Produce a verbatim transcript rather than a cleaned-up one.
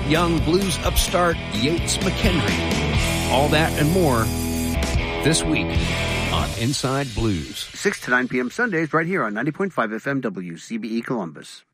young blues upstart Yates McHenry. All that and more this week on Inside Blues. six to nine p.m. Sundays right here on ninety point five F M W C B E Columbus.